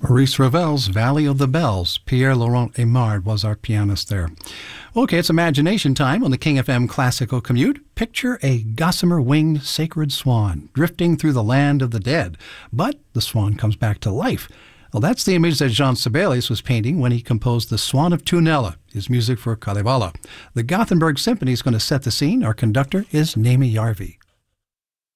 Maurice Ravel's Valley of the Bells. Pierre-Laurent Aimard was our pianist there. Okay, it's imagination time on the King FM Classical Commute. Picture a gossamer-winged sacred swan drifting through the land of the dead, but the swan comes back to life. Well, that's the image that Jean Sibelius was painting when he composed The Swan of Tunella, his music for Kalevala. The Gothenburg Symphony is going to set the scene. Our conductor is Naomi Järvi.